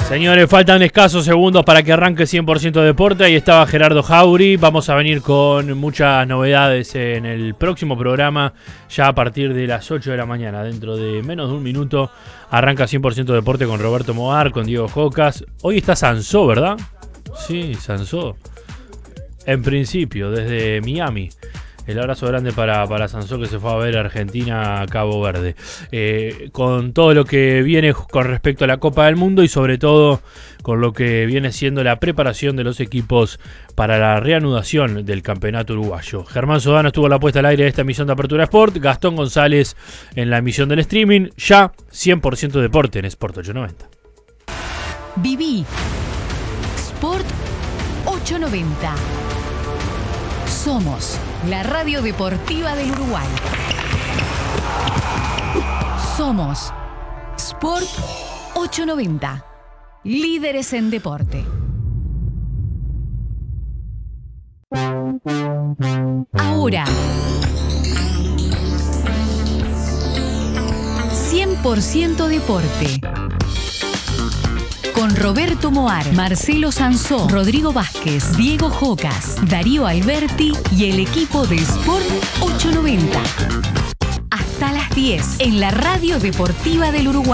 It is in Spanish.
Señores, faltan escasos segundos para que arranque 100% Deporte. Ahí estaba Gerardo Jauri. Vamos a venir con muchas novedades en el próximo programa, ya a partir de las 8 de la mañana. Dentro de menos de un minuto arranca 100% Deporte con Roberto Moar, con Diego Jocas. Hoy está Sansó, ¿verdad? Sí, Sansó. En principio, desde Miami. El abrazo grande para Sansó, que se fue a ver a Argentina a Cabo Verde. Con todo lo que viene con respecto a la Copa del Mundo y sobre todo con lo que viene siendo la preparación de los equipos para la reanudación del campeonato uruguayo. Germán Sodano estuvo a la puesta al aire de esta emisión de Apertura Sport. Gastón González en la emisión del streaming. Ya 100% Deporte en Sport 890. Viví Sport 890. Somos la radio deportiva del Uruguay. Somos Sport 890. Líderes en deporte. Ahora, 100% Deporte. Con Roberto Moar, Marcelo Sansó, Rodrigo Vázquez, Diego Jocas, Darío Alberti y el equipo de Sport 890. Hasta las 10 en la radio deportiva del Uruguay.